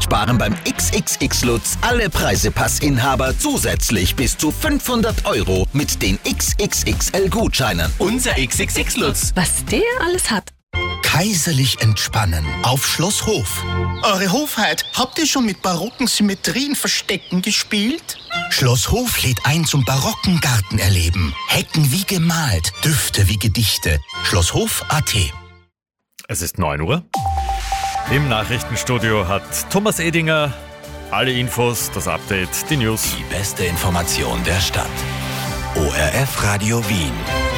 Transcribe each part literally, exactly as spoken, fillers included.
sparen beim X X X Lutz alle Preisepassinhaber zusätzlich bis zu fünfhundert Euro mit den X X X L-Gutscheinen. Unser X X X Lutz. Was der alles hat. Kaiserlich entspannen auf Schloss Hof. Eure Hofheit, habt ihr schon mit barocken Symmetrien Verstecken gespielt? Schloss Hof lädt ein zum barocken Garten erleben. Hecken wie gemalt, Düfte wie Gedichte. Schlosshof Punkt a t. Es ist neun Uhr. Im Nachrichtenstudio hat Thomas Edinger alle Infos, das Update, die News. Die beste Information der Stadt. O R F Radio Wien.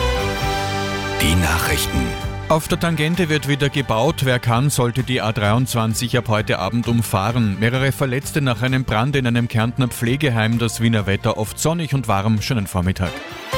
Die Nachrichten. Auf der Tangente wird wieder gebaut. Wer kann, sollte die A dreiundzwanzig ab heute Abend umfahren. Mehrere Verletzte nach einem Brand in einem Kärntner Pflegeheim. Das Wiener Wetter oft sonnig und warm. Schönen Vormittag.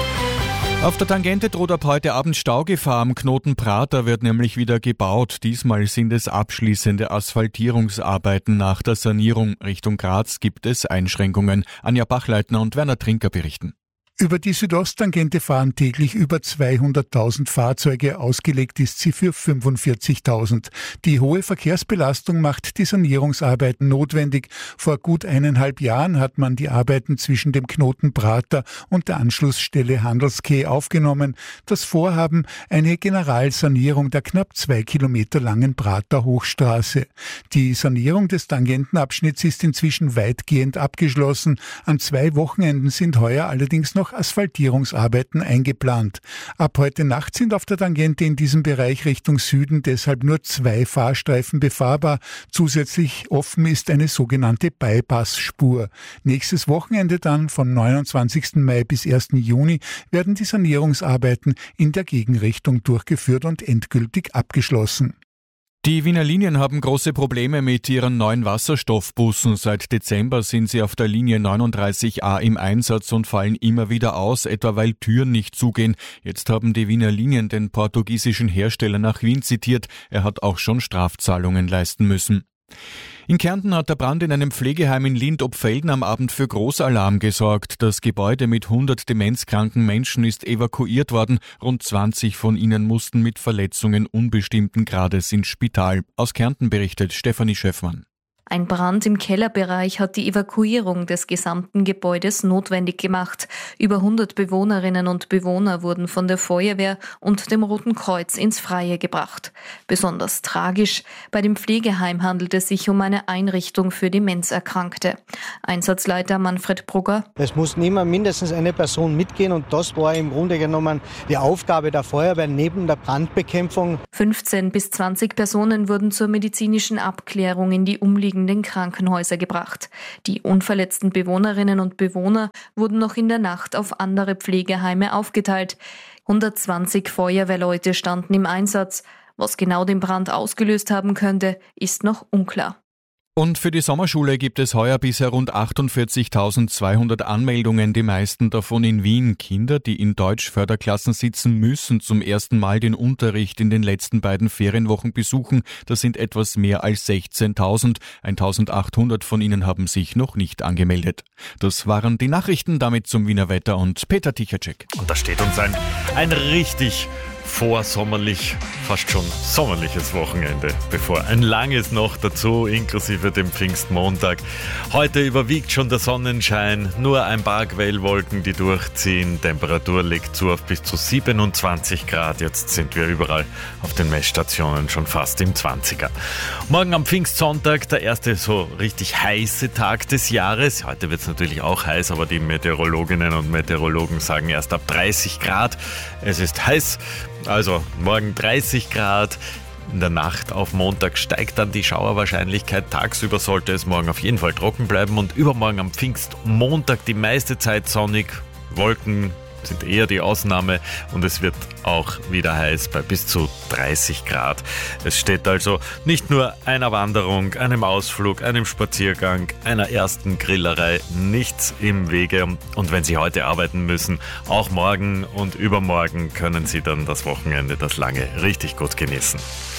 Auf der Tangente droht ab heute Abend Staugefahr. Am Knoten Prater wird nämlich wieder gebaut. Diesmal sind es abschließende Asphaltierungsarbeiten. Nach der Sanierung Richtung Graz gibt es Einschränkungen. Anja Bachleitner und Werner Trinker berichten. Über die Südosttangente fahren täglich über zweihunderttausend Fahrzeuge, ausgelegt ist sie für fünfundvierzigtausend. Die hohe Verkehrsbelastung macht die Sanierungsarbeiten notwendig. Vor gut eineinhalb Jahren hat man die Arbeiten zwischen dem Knoten Prater und der Anschlussstelle Handelskeh aufgenommen. Das Vorhaben, eine Generalsanierung der knapp zwei Kilometer langen Prater Hochstraße. Die Sanierung des Tangentenabschnitts ist inzwischen weitgehend abgeschlossen. An zwei Wochenenden sind heuer allerdings noch Asphaltierungsarbeiten eingeplant. Ab heute Nacht sind auf der Tangente in diesem Bereich Richtung Süden deshalb nur zwei Fahrstreifen befahrbar. Zusätzlich offen ist eine sogenannte Bypassspur. Nächstes Wochenende dann vom neunundzwanzigsten Mai bis ersten Juni werden die Sanierungsarbeiten in der Gegenrichtung durchgeführt und endgültig abgeschlossen. Die Wiener Linien haben große Probleme mit ihren neuen Wasserstoffbussen. Seit Dezember sind sie auf der Linie neununddreißig a im Einsatz und fallen immer wieder aus, etwa weil Türen nicht zugehen. Jetzt haben die Wiener Linien den portugiesischen Hersteller nach Wien zitiert. Er hat auch schon Strafzahlungen leisten müssen. In Kärnten hat der Brand in einem Pflegeheim in Lindt-ob-Felden am Abend für Großalarm gesorgt. Das Gebäude mit hundert demenzkranken Menschen ist evakuiert worden. Rund zwanzig von ihnen mussten mit Verletzungen unbestimmten Grades ins Spital. Aus Kärnten berichtet Stefanie Schöffmann. Ein Brand im Kellerbereich hat die Evakuierung des gesamten Gebäudes notwendig gemacht. Über hundert Bewohnerinnen und Bewohner wurden von der Feuerwehr und dem Roten Kreuz ins Freie gebracht. Besonders tragisch: Bei dem Pflegeheim handelt es sich um eine Einrichtung für Demenzerkrankte. Einsatzleiter Manfred Brugger: Es musste immer mindestens eine Person mitgehen und das war im Grunde genommen die Aufgabe der Feuerwehr neben der Brandbekämpfung. fünfzehn bis zwanzig Personen wurden zur medizinischen Abklärung in die umliegenden Krankenhäuser gebracht. Die unverletzten Bewohnerinnen und Bewohner wurden noch in der Nacht auf andere Pflegeheime aufgeteilt. hundertzwanzig Feuerwehrleute standen im Einsatz. Was genau den Brand ausgelöst haben könnte, ist noch unklar. Und für die Sommerschule gibt es heuer bisher rund achtundvierzigtausendzweihundert Anmeldungen, die meisten davon in Wien. Kinder, die in Deutsch-Förderklassen sitzen, müssen zum ersten Mal den Unterricht in den letzten beiden Ferienwochen besuchen. Das sind etwas mehr als sechzehntausend. eintausendachthundert von ihnen haben sich noch nicht angemeldet. Das waren die Nachrichten, damit zum Wiener Wetter und Peter Tichacek. Und da steht uns ein, ein richtig vorsommerlich, fast schon sommerliches Wochenende bevor. Ein langes noch dazu, inklusive dem Pfingstmontag. Heute überwiegt schon der Sonnenschein, nur ein paar Quellwolken, die durchziehen. Temperatur legt zu auf bis zu siebenundzwanzig Grad. Jetzt sind wir überall auf den Messstationen schon fast im zwanziger. Morgen am Pfingstsonntag, der erste so richtig heiße Tag des Jahres. Heute wird es natürlich auch heiß, aber die Meteorologinnen und Meteorologen sagen erst ab dreißig Grad. Es ist heiß. Also morgen dreißig Grad, in der Nacht auf Montag steigt dann die Schauerwahrscheinlichkeit. Tagsüber sollte es morgen auf jeden Fall trocken bleiben und übermorgen am Pfingstmontag die meiste Zeit sonnig. Wolken sind eher die Ausnahme und es wird auch wieder heiß bei bis zu dreißig Grad. Es steht also nicht nur einer Wanderung, einem Ausflug, einem Spaziergang, einer ersten Grillerei nichts im Wege. Und wenn Sie heute arbeiten müssen, auch morgen und übermorgen können Sie dann das Wochenende, das lange, richtig gut genießen.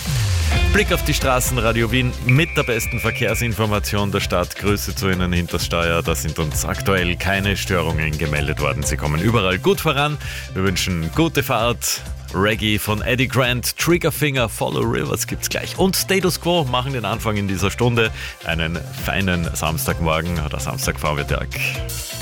Blick auf die Straßen, Radio Wien mit der besten Verkehrsinformation der Stadt. Grüße zu Ihnen hinter Steuer. Da sind uns aktuell keine Störungen gemeldet worden. Sie kommen überall gut voran. Wir wünschen gute Fahrt Reggae von Eddie Grant, Triggerfinger, Follow Rivers gibt's gleich. Und Status Quo machen den Anfang in dieser Stunde. Einen feinen Samstagmorgen oder Samstagvormittag.